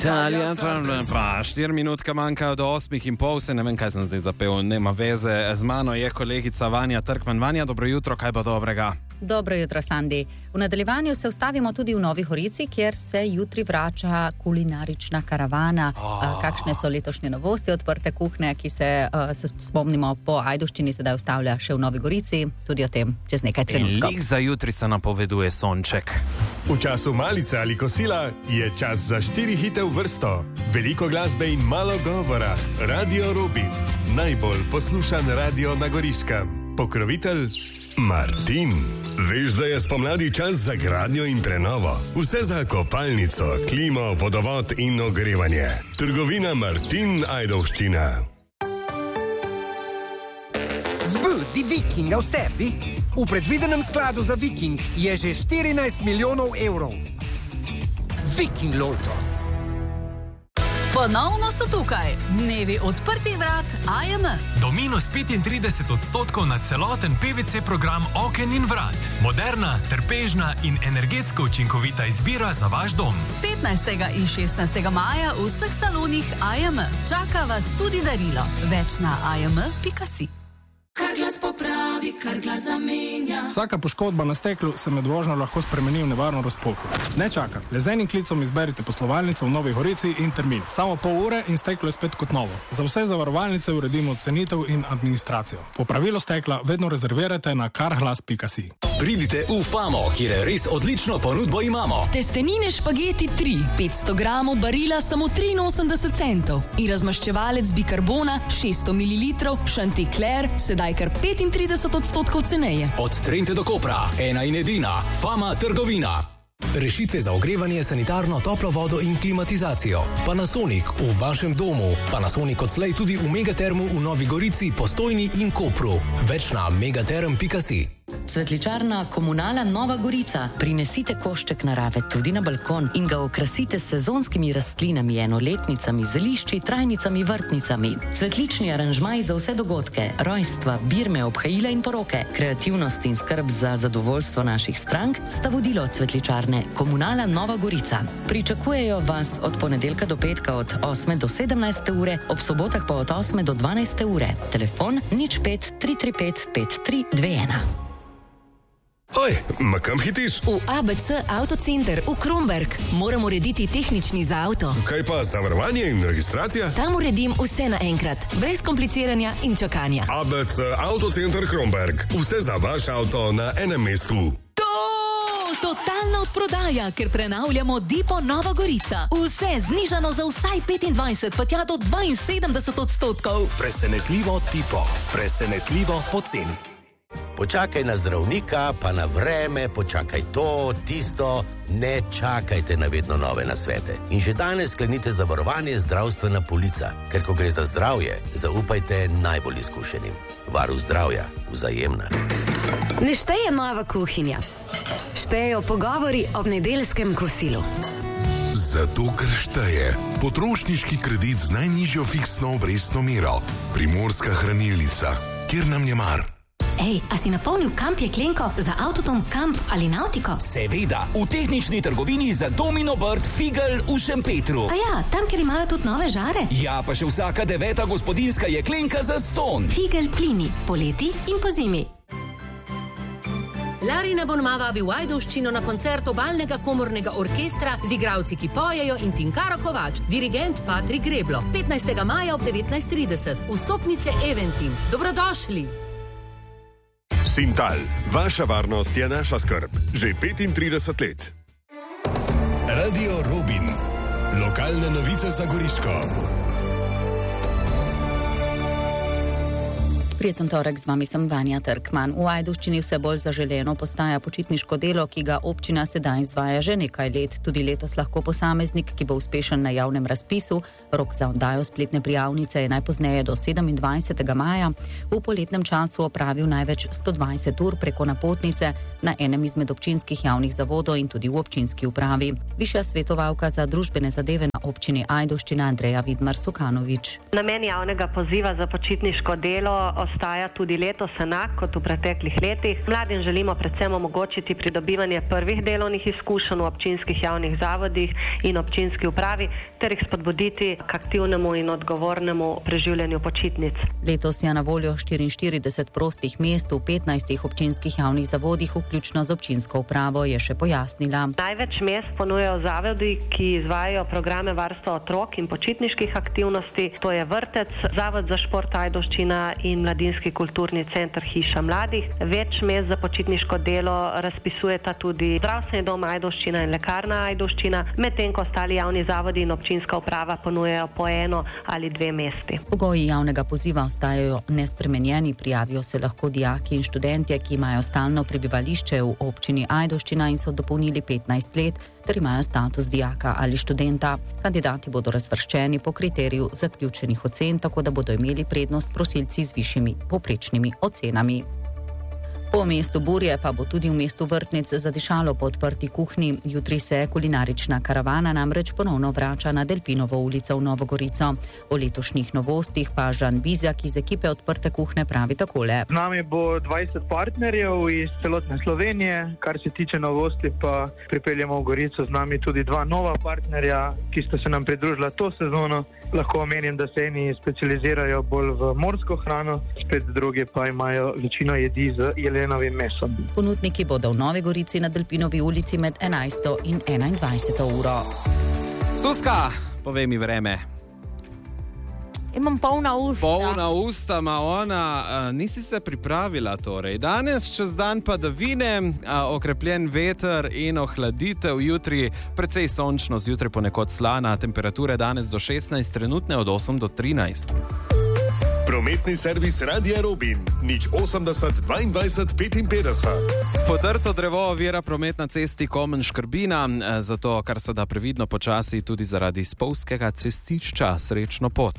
Italija, pa 4 minutke manjkajo do 8:30, se ne vem, kaj sem zdaj zapel, nema veze. Z mano je kolegica Vanja Trkman. Vanja, dobro jutro, kaj bo dobrega? Dobro jutro, Sandi. V nadaljevanju se ustavimo tudi v Novi Gorici, kjer se jutri vrača kulinarična karavana. Kakšne so letošnje novosti, odprte kuhne, ki se spomnimo po Ajdovščini, sedaj ustavlja še v Novi Gorici, tudi o tem čez nekaj trenutkov. Lik za jutri se napoveduje sonček. V času malice ali kosila je čas za 4 hite v vrsto. Veliko glasbe in malo govora. Radio Rubin, najbolj poslušan radio na Goriškem. Pokrovitelj Martin. Veš, da je spomladi čas za gradnjo in prenovo. Vse za kopalnico, klimo, vodovod in ogrevanje. Trgovina Martin Ajdovščina. Zbudi Vikinga v sebi. V predvidenem skladu za Viking je že 14 milijonov evrov. Viking Lotto. Ponovno so tukaj dnevi odprtih vrat AJM. Do minus 35% na celoten PVC program oken in vrat. Moderna, trpežna in energetsko učinkovita izbira za vaš dom. 15. in 16. maja v vseh salonih AJM. Čaka vas tudi darilo. Več na ajm.si. Kar glas popravi, kar glas zamenja. Vsaka poškodba na steklu se med vožnjo lahko spremeni v nevarno razpoko. Ne čakaj, le z enim klicom izberite poslovalnico v Novi Gorici in termin. Samo pol ure in steklo je spet kot novo. Za vse zavarovalnice uredimo cenitev in administracijo. Popravilo stekla vedno rezervirajte na karglas.si. Pridite v Famo, kjer res odlično ponudbo imamo. Testenine špageti 3, 500 gramov barila samo 83 centov in razmaščevalec bikarbona 600 ml Chanticleer sedaj kar 35% ceneje. Od Trente do Kopra, ena in edina, Fama trgovina. Rešitve za ogrevanje, sanitarno, toplo vodo in klimatizacijo. Panasonic v vašem domu. Panasonic odslej tudi v Megatermu v Novi Gorici, Postojni in Kopru. Več na megaterm.si. Cvetličarna Komunala Nova Gorica. Prinesite košček narave tudi na balkon in ga okrasite s sezonskimi rastlinami, enoletnicami, zelišči, trajnicami, vrtnicami. Cvetlični aranžmaji za vse dogodke, rojstva, birme, obhajila in poroke, kreativnost in skrb za zadovoljstvo naših strank sta vodilo cvetličarne Komunala Nova Gorica. Pričakujejo vas od ponedeljka do petka od 8 do 17 ure, ob sobotah pa od 8 do 12 ure. Telefon 05 335 5321. Oj, ma kam hitiš? V ABC Autocenter v Kromberk. Moram urediti tehnični za avto. Kaj pa zavarovanje in registracija? Tam uredim vse naenkrat, brez kompliciranja in čakanja. ABC Autocenter Kromberk. Vse za vaš avto na enem mestu. Totalna odprodaja, ker prenavljamo Dipo Nova Gorica. Vse znižano za vsaj 25, pa tja do 72%. Presenetljivo Dipo. Presenetljivo poceni. Počakaj na zdravnika, pa na vreme, počakaj to, tisto. Ne čakajte na vedno nove nasvete. In že danes sklenite zavarovanje zdravstvena polica, ker ko gre za zdravje, zaupajte najbolj izkušenim. Varuh zdravja, Vzajemna. Ne šteje nova kuhinja. Štejejo pogovori ob nedeljskem kosilu. Zato, ker šteje potrošniški kredit z najnižjo fiksno obrestno mero. Primorska hranilnica, kjer nam je mar. Ej, a si napolnil kamp jeklenko za Avtotom Kamp ali Nautiko? Seveda, v tehnični trgovini za Domino Bird Figel v Šempetru. A ja, tam, kjer imajo tudi nove žare? Ja, pa še vsaka 9. gospodinjska jeklenka za ston. Figel plini, poleti in po zimi. Larina Bonma vabi v Ajdovščino na koncert obalnega komornega orkestra z igralci, ki pojejo, in Tinkaro Kovač, dirigent Patrik Greblo. 15. maja ob 19:30. Vstopnice Eventim. Dobrodošli! Sintal, vaša varnost je naša skrb. Že 35 let. Radio Rubin. Lokalne novice za Goriško. Prijeten torek, z vami sem Vanja Trkman. V Ajdovščini vse bolj zaželeno postaja počitniško delo, ki ga občina sedaj izvaja že nekaj let. Tudi letos lahko posameznik, ki bo uspešen na javnem razpisu, rok za oddajo spletne prijavnice je najpozneje do 27. maja, v poletnem času opravil največ 120 ur preko napotnice na enem izmed občinskih javnih zavodov in tudi v občinski upravi. Višja svetovalka za družbene zadeve na občini Ajdovščina Andreja Vidmar Sukanovič. Namen javnega poziva za počitniško delo ostaja tudi letos enak kot v preteklih letih. Mladim želimo predvsem omogočiti pridobivanje prvih delovnih izkušenj v občinskih javnih zavodih in občinski upravi ter jih spodbuditi k aktivnemu in odgovornemu preživljanju počitnic. Letos je na voljo 44 prostih mest v 15 občinskih javnih zavodih, vključno z občinsko upravo, je še pojasnila. Največ mest ponujajo zavodi, ki izvajajo programe varstva otrok in počitniških aktivnosti, to je vrtec, Zavod za šport Ajdovščina in Mladinski kulturni center Hiša mladih. Več mest za počitniško delo razpisujeta tudi Zdravstveni dom Ajdovščina in Lekarna Ajdovščina, medtem ko ostali javni zavodi in občinska uprava ponujajo po 1 ali 2 mesti. Pogoji javnega poziva ostajajo nespremenjeni, prijavijo se lahko dijaki in študentje, ki imajo stalno prebivališče v občini Ajdovščina in so dopolnili 15 let, ter imajo status dijaka ali študenta. Kandidati bodo razvrščeni po kriteriju zaključenih ocen, tako da bodo imeli prednost prosilci z višjimi povprečnimi ocenami. Po mestu Burje pa bo tudi v mestu Vrtnic zadišalo po odprti kuhinji. Jutri se kulinarična karavana namreč ponovno vrača na Delpinovo ulico v Novo Gorico. O letošnjih novostih pa Žan Bizjak iz ekipe Odprte kuhne pravi takole. Z nami bo 20 partnerjev iz celotne Slovenije. Kar se tiče novosti, pa pripeljemo v Gorico z nami tudi 2 nova partnerja, ki sta se nam pridružila to sezono. Lahko omenim, da se eni specializirajo bolj v morsko hrano, spet drugi pa imajo večino jedi z jelenovim mesom. Ponudniki bodo v Novi Gorici na Delpinovi ulici med 11. in 21. uro. Suska, povej mi vreme. Imam polna usta. Polna usta ima ona. Nisi se pripravila torej. Danes čez dan padavine, okrepljen veter in ohladitev. Jutri precej sončno, zjutraj ponekod slana. Temperature danes do 16, trenutne od 8 do 13. Prometni servis Radia Robin, 080 22 55. Podrto drevo ovira promet na cesti Komen-Škrbina, zato kar se da previdno počasi tudi zaradi spolzkega cestišča. Srečno pot.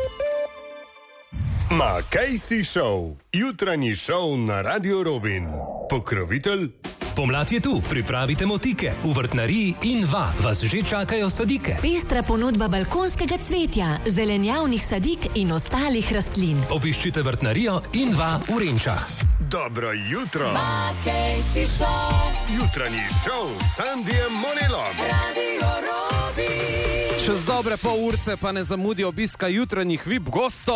Ma Casey Show, jutranji šov na Radio Robin. Pokrovitelj? Pomlad je tu, pripravite motike. V vrtnariji Inva vas že čakajo sadike. Pestra ponudba balkonskega cvetja, zelenjavnih sadik in ostalih rastlin. Obiščite vrtnarijo Inva v Renčah. Dobro jutro. Ma Casey Show. Jutranji šov s Sandijem Monelom. Radio Robin. Čez dobre pol urce pa ne zamudi obiska jutranjih VIP gostov.